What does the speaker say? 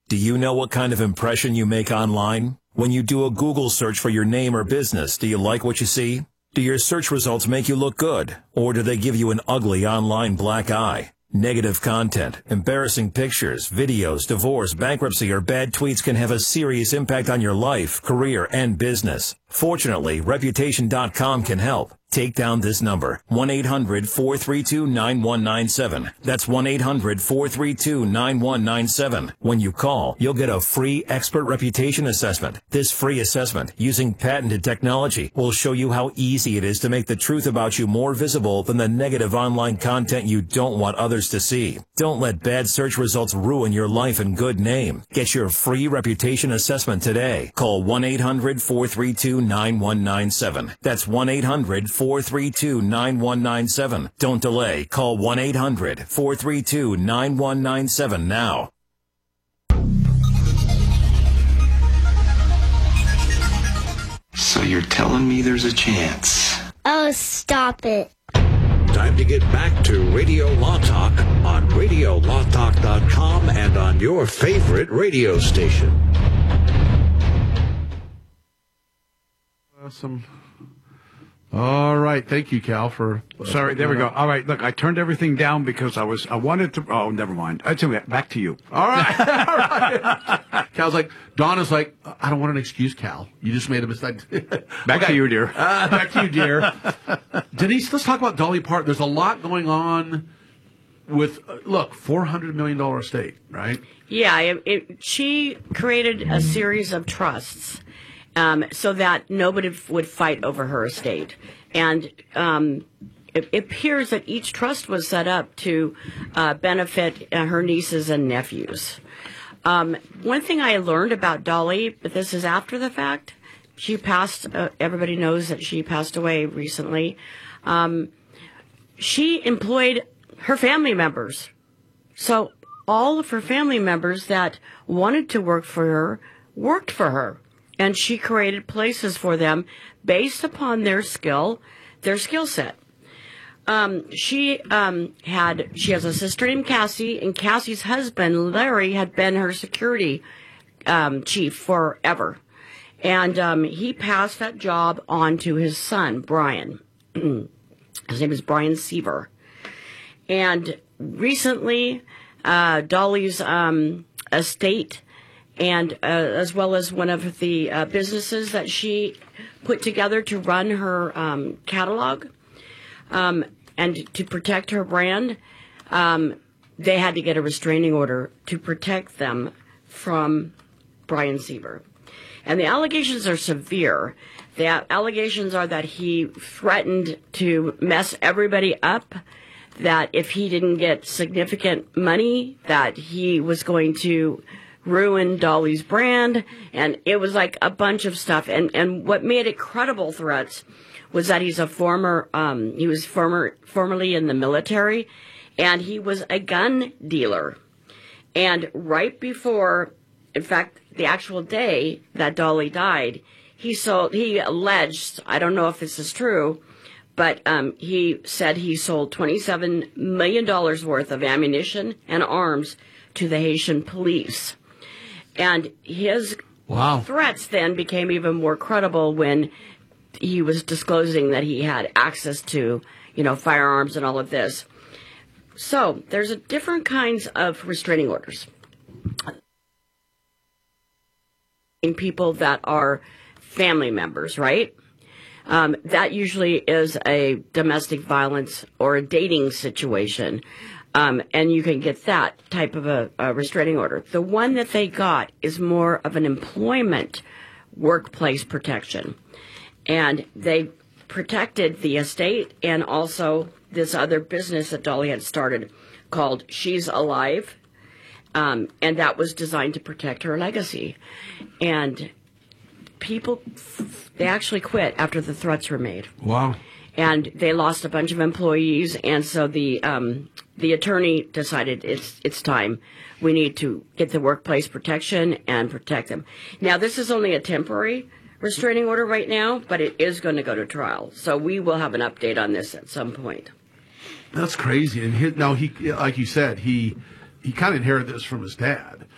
Do you know what kind of impression you make online? When you do a Google search for your name or business, do you like what you see? Do your search results make you look good? Or do they give you an ugly online black eye? Negative content, embarrassing pictures, videos, divorce, bankruptcy, or bad tweets can have a serious impact on your life, career, and business. Fortunately, Reputation.com can help. Take down this number, 1-800-432-9197. That's 1-800-432-9197. When you call, you'll get a free expert reputation assessment. This free assessment, using patented technology, will show you how easy it is to make the truth about you more visible than the negative online content you don't want others to see. Don't let bad search results ruin your life and good name. Get your free reputation assessment today. Call 1-800-432-9197. That's 1-800-432-9197. Don't delay. Call 1-800-432-9197 now. So you're telling me there's a chance? Oh, stop it. Time to get back to Radio Law Talk on RadioLawTalk.com and on your favorite radio station. Awesome. All right. Thank you, Cal, for... Sorry, there we go. All right, look, I turned everything down because I wanted to... Oh, never mind. Back to you. All right. All right. Cal's like, Donna's like, I don't want an excuse, Cal. You just made a mistake. Back to you, dear. Back to you, dear. Denise, let's talk about Dolly Parton. There's a lot going on with, look, $400 million estate, right? Yeah, she created a series of trusts so that nobody would fight over her estate. And it appears that each trust was set up to benefit her nieces and nephews. One thing I learned about Dolly, but this is after the fact, she passed, everybody knows that she passed away recently. She employed her family members. So all of her family members that wanted to work for her worked for her. And she created places for them based upon their skill set. She has a sister named Cassie, and Cassie's husband, Larry, had been her security chief forever. And he passed that job on to his son, Brian. His name is Brian Seaver. And recently, Dolly's estate, and as well as one of the businesses that she put together to run her catalog, and to protect her brand, they had to get a restraining order to protect them from Brian Seaver. And the allegations are severe. The allegations are that he threatened to mess everybody up, that if he didn't get significant money, that he was going to ruin Dolly's brand, and it was like a bunch of stuff. And what made it credible threats was that he's a formerly in the military, and he was a gun dealer. And right before, in fact, the actual day that Dolly died, he alleged, I don't know if this is true, but he said he sold $27 million worth of ammunition and arms to the Haitian police. And his threats then became even more credible when he was disclosing that he had access to, firearms and all of this. So there's different kinds of restraining orders. In people that are family members, right? That usually is a domestic violence or a dating situation. And you can get that type of a restraining order. The one that they got is more of an employment workplace protection. And they protected the estate and also this other business that Dolly had started called She's Alive. And that was designed to protect her legacy. And people, they actually quit after the threats were made. Wow. And they lost a bunch of employees, and so the attorney decided it's time. We need to get the workplace protection and protect them. Now, this is only a temporary restraining order right now, but it is going to go to trial. So we will have an update on this at some point. That's crazy. And now he, like you said, he kind of inherited this from his dad.